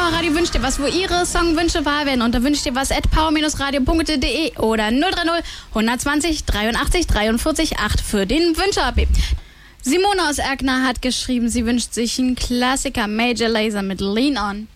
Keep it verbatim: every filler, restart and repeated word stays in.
Powerradio wünscht dir was, wo ihre Songwünsche wahr werden. Und da wünscht dir was at power radio punkt de oder null drei null eins zwei null dreiundachtzig dreiundvierzig acht für den Wünsche-A P. Simone aus Erkner hat geschrieben, sie wünscht sich einen Klassiker Major Lazer mit Lean On.